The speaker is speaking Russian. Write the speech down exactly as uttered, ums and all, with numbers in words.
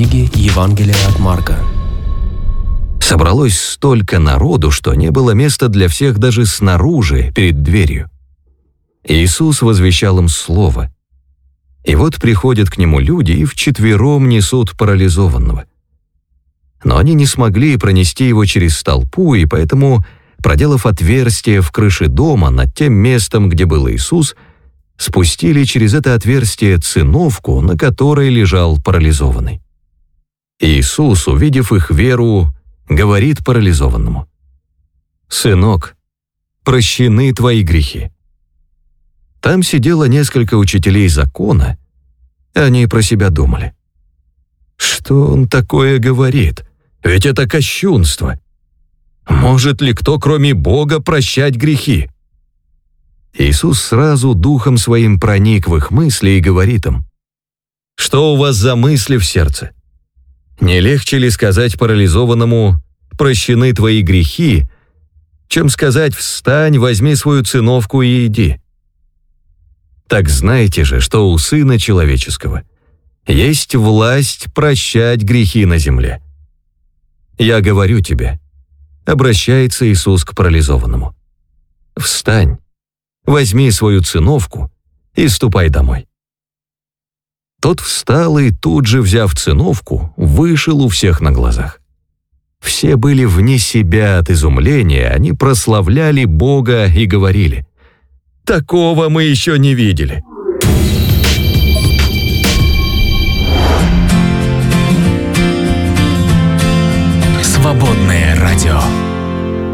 Книги Евангелия от Марка. Собралось столько народу, что не было места для всех даже снаружи, перед дверью. Иисус возвещал им слово. И вот приходят к нему люди и вчетвером несут парализованного. Но они не смогли пронести его через толпу, и поэтому, проделав отверстие в крыше дома над тем местом, где был Иисус, спустили через это отверстие циновку, на которой лежал парализованный. Иисус, увидев их веру, говорит парализованному: «Сынок, прощены твои грехи». Там сидело несколько учителей закона, они про себя думали: «Что он такое говорит? Ведь это кощунство. Может ли кто, кроме Бога, прощать грехи?» Иисус сразу духом своим проник в их мысли и говорит им: «Что у вас за мысли в сердце? Не легче ли сказать парализованному: прощены твои грехи, чем сказать: встань, возьми свою циновку и иди? Так знаете же, что у Сына Человеческого есть власть прощать грехи на земле. Я говорю тебе», — обращается Иисус к парализованному, «встань, возьми свою циновку и ступай домой». Тот встал и тут же, взяв циновку, вышел у всех на глазах. Все были вне себя от изумления, они прославляли Бога и говорили: «Такого мы еще не видели». Свободное радио.